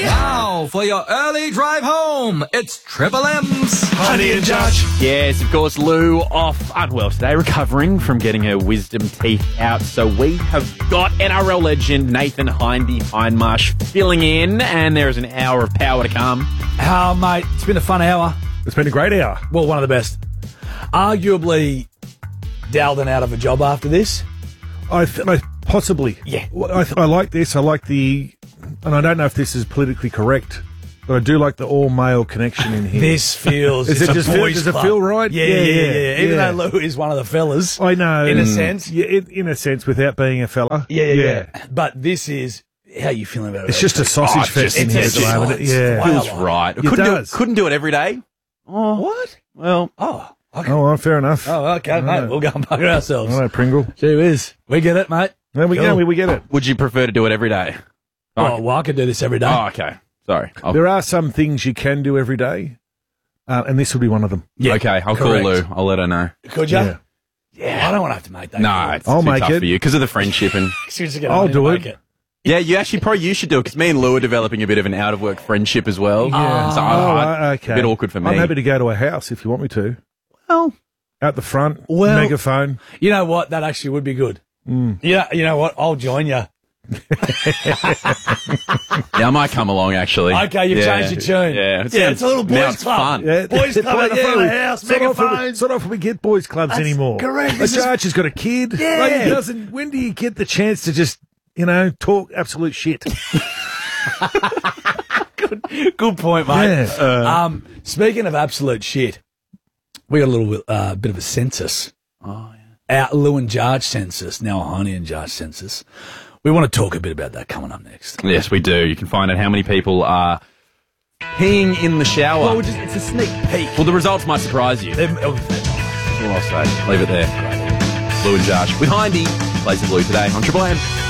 Now, for your early drive home, it's Triple M's Honey and Judge. Yes, of course, Lou off unwell today, recovering from getting her wisdom teeth out. So we have got NRL legend Nathan Hindmarsh filling in, and there is an hour of power to come. Oh, mate, it's been a fun hour. It's been a great hour. Well, one of the best. Arguably, Daldon out of a job after this. Possibly. Yeah. I like this. I like and I don't know if this is politically correct, but I do like the all-male connection in here. This feels... Does it feel right? Yeah. Even though Lou is one of the fellas. I know. In a sense. Yeah, in a sense, without being a fella. Yeah. But this is... How you feeling about it? It's just a sausage fest in here at the moment. Yeah. Feels right. Couldn't do it every day. Oh. What? Well... Okay. Oh, well, fair enough. Oh, okay, mate. We'll go and bugger ourselves. All right, Pringle. Gee whiz. We get it, mate. There we go. We get it. Would you prefer to do it every day? Oh, well, I could do this every day. Oh, okay. Sorry. There are some things you can do every day, and this will be one of them. Yeah, okay, I'll correct. call Lou. I'll let her know. Could you? Yeah. Yeah, I don't want to have to make that. No, it's I'll too make tough it. for you because of the friendship and... I'll do it. Yeah, you should do it because me and Lou are developing a bit of an out-of-work friendship as well. Yeah. So Okay. a bit awkward for me. I'm happy to go to a house if you want me to. Well... Out the front, Well- megaphone. You know what? That actually would be good. Yeah, you know what? I'll join you. Yeah, I might come along, actually. Okay, you've changed your tune. Yeah, It's a little now boys it's club. fun. Yeah, Boys club at the front of the house, megaphones. It's not often we get boys clubs anymore. correct. The This is- judge has got a kid. Yeah. Like, he doesn't. When do you get the chance to just, talk absolute shit? Good point, mate. Yeah. Speaking of absolute shit, we got a little bit of a census. Oh, yeah. Our Lou and Judge census, now a Honey and Judge census. We want to talk a bit about that coming up next. Yes, we do. You can find out how many people are peeing in the shower. Well, it's a sneak peek. Well, the results might surprise you. That's all I'll say. Leave it there. Lou and Josh with Hindy. Plays the Blue today on Triple M.